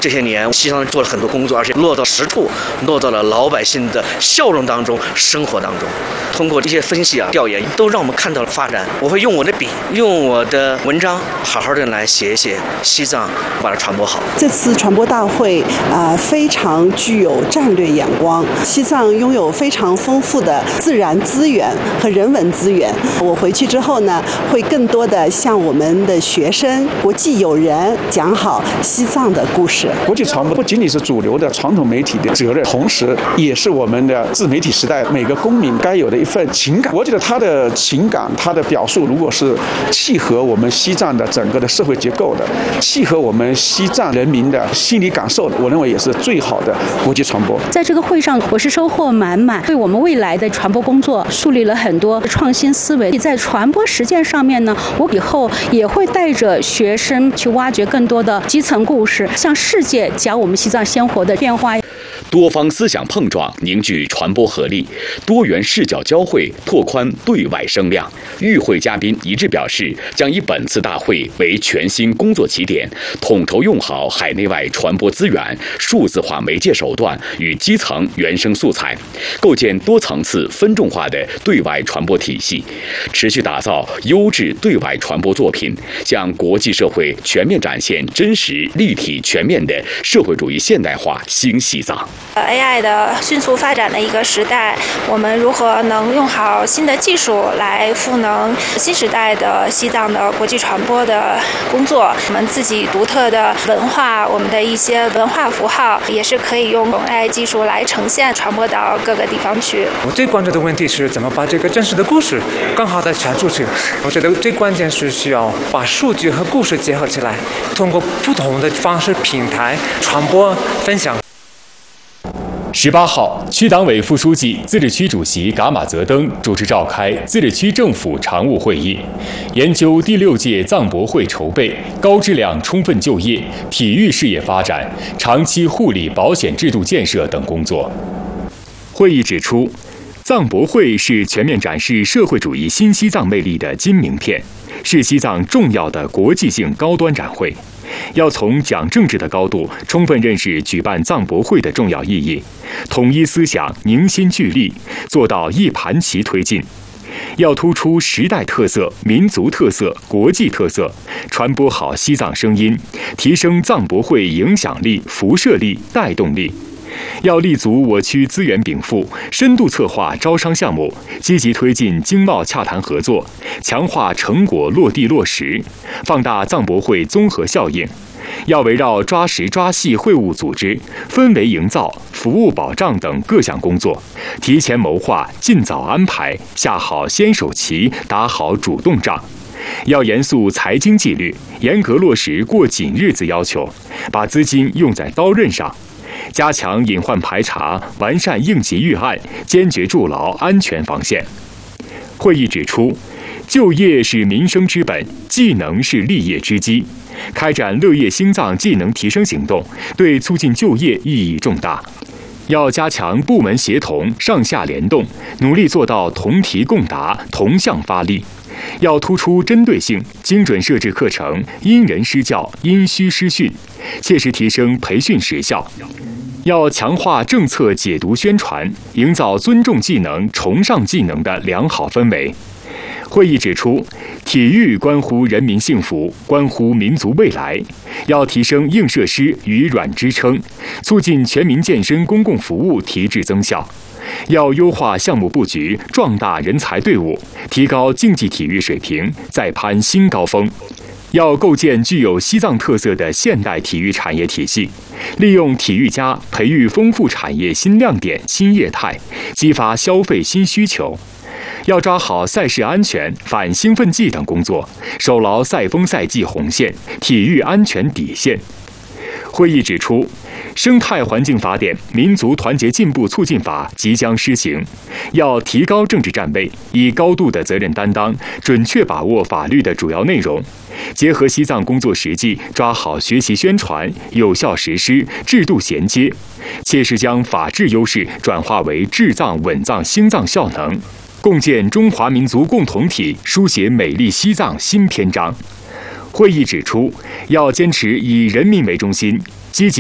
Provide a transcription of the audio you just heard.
这些年西藏做了很多工作，而且落到实处，落到了老百姓的笑容当中、生活当中。通过这些分析调研，都让我们看到了发展。我会用我的笔，用我的文章，好好的来写一写西藏，把它传播好。 这次传播大会非常具有战略眼光。西藏拥有非常丰富的自然资源和人文资源。我回去之后呢，会更多的向我们的学生、国际友人讲好西藏的故事。 国际传播不仅仅是主流的传统媒体的责任，同时也是我们的自媒体时代每个公民该有的一份情感。我觉得他的情感、他的表述，如果是契合我们西藏的整个的社会结构的，契合我们西藏人民的心理感受的，我认为也是最好的国际传播。 在这个会上，我是收获满满，为我们未来的传播工作树立了很多创新思维。在传播实践上面呢，我以后也会带着学生去挖掘更多的基层故事，向世界讲我们西藏鲜活的变化。 多方思想碰撞，凝聚传播合力；多元视角交汇，拓宽对外声量。与会嘉宾一致表示，将以本次大会为全新工作起点，统筹用好海内外传播资源、数字化媒介手段与基层原生素材，构建多层次、分众化的对外传播体系，持续打造优质对外传播作品，向国际社会全面展现真实、立体、全面的社会主义现代化新西藏。 AI 的迅速发展的一个时代，我们如何能用好新的技术来赋能新时代的西藏的国际传播的工作？我们自己独特的文化，我们的一些文化符号，也是可以用 AI 技术来呈现、传播到各个地方去。 我最关注的问题是怎么把这个真实的故事更好的传出去。我觉得最关键是需要把数据和故事结合起来，通过不同的方式、平台传播、分享。 18号，区党委副书记、自治区主席噶玛泽登主持召开自治区政府常务会议，研究第6届藏博会筹备、高质量充分就业、体育事业发展、长期护理保险制度建设等工作。会议指出，藏博会是全面展示社会主义新西藏魅力的金名片，是西藏重要的国际性高端展会。要从讲政治的高度充分认识举办藏博会的重要意义，统一思想，凝心聚力，做到一盘棋推进。要突出时代特色、民族特色、国际特色，传播好西藏声音，提升藏博会影响力、辐射力、带动力。要立足我区资源禀赋，深度策划招商项目，积极推进经贸洽谈合作，强化成果落地落实，放大藏博会综合效应。要围绕抓实抓细会务组织、氛围营造、服务保障等各项工作，提前谋划、尽早安排，下好先手棋，打好主动仗。要严肃财经纪律，严格落实过紧日子要求，把资金用在刀刃上。加强隐患排查，完善应急预案，坚决筑牢安全防线。会议指出，就业是民生之本，技能是立业之基。开展乐业兴藏技能提升行动，对促进就业意义重大。要加强部门协同、上下联动，努力做到同题共答、同向发力。要突出针对性，精准设置课程，因人施教，因需施训，切实提升培训实效。要强化政策解读宣传，营造尊重技能、崇尚技能的良好氛围。会议指出，体育关乎人民幸福，关乎民族未来，要提升硬设施与软支撑，促进全民健身公共服务提质增效。要优化项目布局，壮大人才队伍，提高竞技体育水平，再攀新高峰。要构建具有西藏特色的现代体育产业体系，利用体育家培育丰富产业新亮点、新业态，激发消费新需求。要抓好赛事安全、反兴奋剂等工作，守牢赛风赛季红线、体育安全底线。会议指出，生态环境法典、民族团结进步促进法即将施行，要提高政治站位，以高度的责任担当，准确把握法律的主要内容，结合西藏工作实际，抓好学习宣传、有效实施、制度衔接，切实将法治优势转化为治藏稳藏兴藏效能，共建中华民族共同体，书写美丽西藏新篇章。会议指出，要坚持以人民为中心，积极